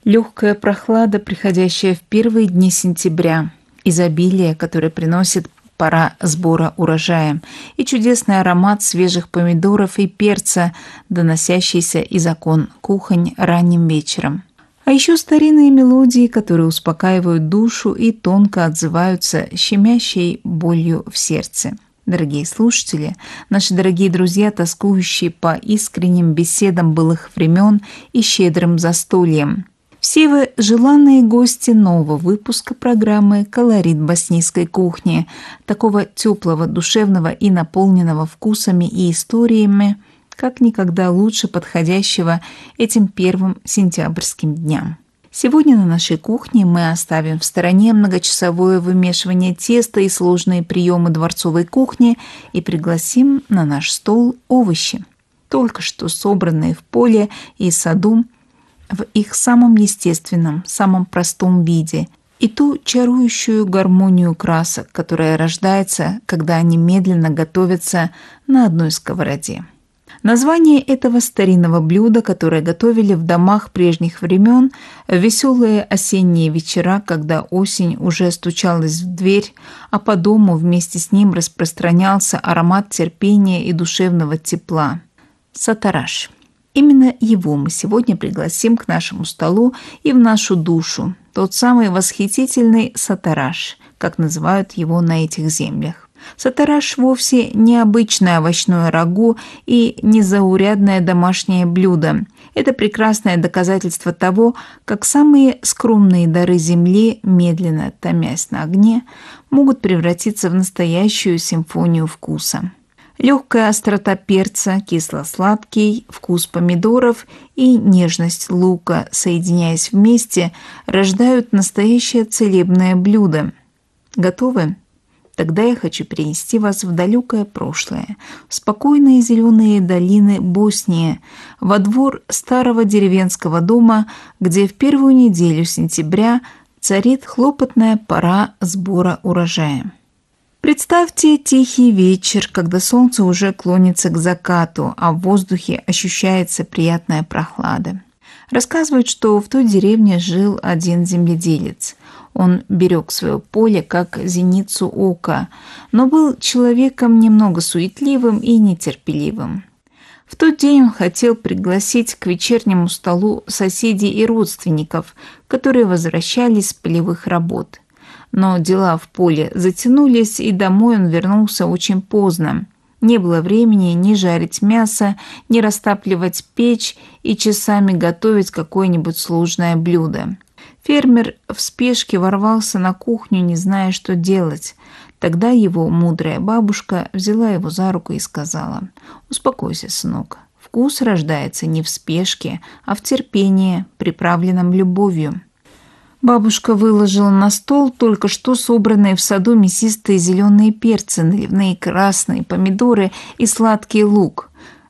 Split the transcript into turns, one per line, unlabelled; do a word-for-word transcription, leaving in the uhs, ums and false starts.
Легкая прохлада, приходящая в первые дни сентября, изобилие, которое приносит пора сбора урожая, и чудесный аромат свежих помидоров и перца, доносящийся из окон кухонь ранним вечером. А еще старинные мелодии, которые успокаивают душу и тонко отзываются щемящей болью в сердце. Дорогие слушатели, наши дорогие друзья, тоскующие по искренним беседам былых времен и щедрым застольям. Все вы желанные гости нового выпуска программы «Колорит боснийской кухни», такого теплого, душевного и наполненного вкусами и историями, как никогда лучше подходящего этим первым сентябрьским дням. Сегодня на нашей кухне мы оставим в стороне многочасовое вымешивание теста и сложные приемы дворцовой кухни и пригласим на наш стол овощи, только что собранные в поле и саду, в их самом естественном, самом простом виде, и ту чарующую гармонию красок, которая рождается, когда они медленно готовятся на одной сковороде. Название этого старинного блюда, которое готовили в домах прежних времен, в веселые осенние вечера, когда осень уже стучалась в дверь, а по дому вместе с ним распространялся аромат терпения и душевного тепла – сатараш. Именно его мы сегодня пригласим к нашему столу и в нашу душу, тот самый восхитительный сатараш, как называют его на этих землях. Сатараш вовсе не обычное овощное рагу и не заурядное домашнее блюдо. Это прекрасное доказательство того, как самые скромные дары земли, медленно томясь на огне, могут превратиться в настоящую симфонию вкуса. Легкая острота перца, кисло-сладкий вкус помидоров и нежность лука, соединяясь вместе, рождают настоящее целебное блюдо. Готовы? Тогда я хочу перенести вас в далекое прошлое, в спокойные зеленые долины Боснии, во двор старого деревенского дома, где в первую неделю сентября царит хлопотная пора сбора урожая. Представьте тихий вечер, когда солнце уже клонится к закату, а в воздухе ощущается приятная прохлада. Рассказывают, что в той деревне жил один земледелец. Он берег свое поле как зеницу ока, но был человеком немного суетливым и нетерпеливым. В тот день он хотел пригласить к вечернему столу соседей и родственников, которые возвращались с полевых работ. Но дела в поле затянулись, и домой он вернулся очень поздно. Не было времени ни жарить мясо, ни растапливать печь и часами готовить какое-нибудь сложное блюдо. Фермер в спешке ворвался на кухню, не зная, что делать. Тогда его мудрая бабушка взяла его за руку и сказала: «Успокойся, сынок. Вкус рождается не в спешке, а в терпении, приправленном любовью». Бабушка выложила на стол только что собранные в саду мясистые зеленые перцы, наливные красные помидоры и сладкий лук.